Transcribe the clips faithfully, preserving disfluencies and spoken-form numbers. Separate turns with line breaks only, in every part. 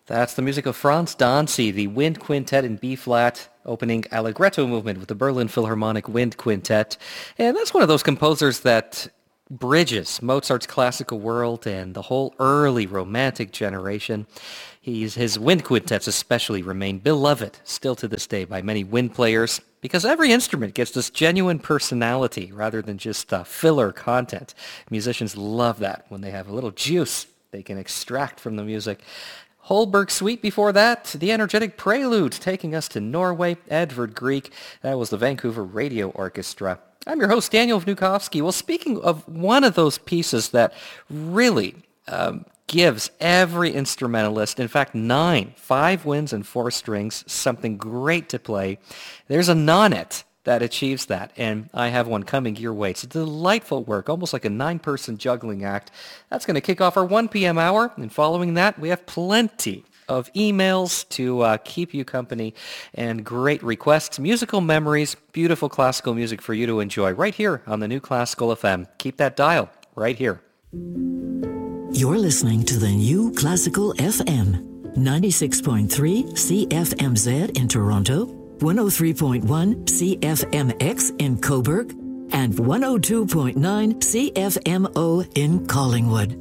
That's the music of Franz Dancy, the Wind Quintet in B-flat, opening Allegretto movement with the Berlin Philharmonic Wind Quintet. And that's one of those composers that bridges Mozart's classical world and the whole early Romantic generation. He's, his wind quintets especially remain beloved still to this day by many wind players because every instrument gets this genuine personality rather than just uh, filler content. Musicians love that when they have a little juice they can extract from the music. Holberg Suite before that, the energetic Prelude taking us to Norway, Edvard Grieg. That was the Vancouver Radio Orchestra. I'm your host, Daniel Vnukovsky. Well, speaking of one of those pieces that really um, gives every instrumentalist, in fact, nine, five winds and four strings, something great to play, there's a nonet that achieves that, and I have one coming your way. It's a delightful work, almost like a nine-person juggling act. That's going to kick off our one p.m. hour, and following that, we have plenty of emails to uh, keep you company and great requests, musical memories, beautiful classical music for you to enjoy right here on the New Classical F M. Keep that dial right here.
You're listening to the New Classical F M, ninety-six point three C F M Z in Toronto, one oh three point one C F M X in Cobourg, and one oh two point nine C F M O in Collingwood.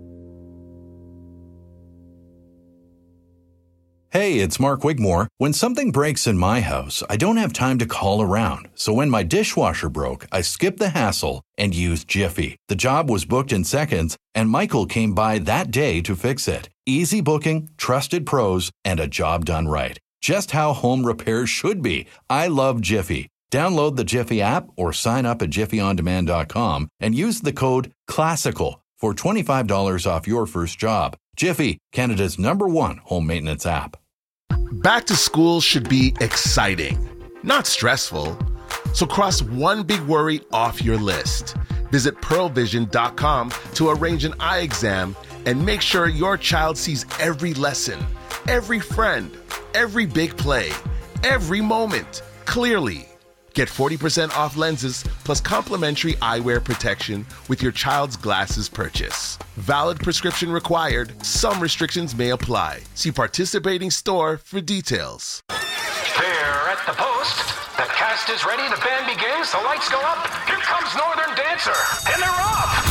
Hey, it's Mark Wigmore. When something breaks in my house, I don't have time to call around. So when my dishwasher broke, I skipped the hassle and used Jiffy. The job was booked in seconds, and Michael came by that day to fix it. Easy booking, trusted pros, and a job done right. Just how home repairs should be. I love Jiffy. Download the Jiffy app or sign up at jiffy on demand dot com and use the code CLASSICAL for twenty-five dollars off your first job. Jiffy, Canada's number one home maintenance app.
Back to school should be exciting, not stressful. So cross one big worry off your list. Visit pearl vision dot com to arrange an eye exam and make sure your child sees every lesson, every friend, every big play, every moment clearly. Get forty percent off lenses plus complimentary eyewear protection with your child's glasses purchase. Valid prescription required. Some restrictions may apply. See participating store for details.
There at the post. The cast is ready. The band begins. The lights go up. Here comes Northern Dancer. And they're off.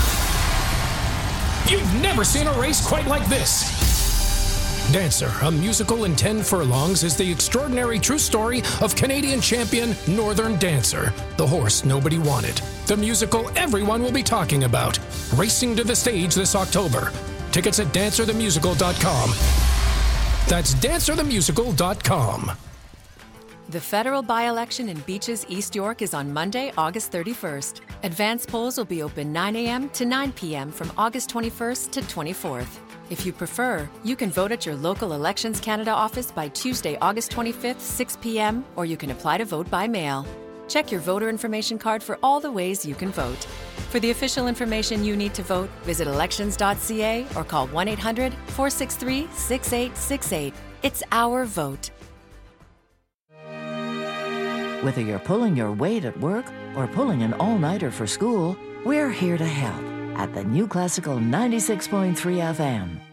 You've never seen a race quite like this. Dancer, a musical in ten furlongs, is the extraordinary true story of Canadian champion Northern Dancer, the horse nobody wanted. The musical everyone will be talking about, racing to the stage this October. Tickets at dancer the musical dot com. That's dancer the musical dot com.
The federal by-election in Beaches, East York is on Monday, August thirty-first. Advance polls will be open nine a.m. to nine p.m. from August twenty-first to twenty-fourth. If you prefer, you can vote at your local Elections Canada office by Tuesday, August twenty-fifth, six p.m., or you can apply to vote by mail. Check your voter information card for all the ways you can vote. For the official information you need to vote, visit elections dot c a or call one eight hundred, four six three, six eight six eight. It's our vote.
Whether you're pulling your weight at work or pulling an all-nighter for school, we're here to help at the New Classical ninety-six point three F M.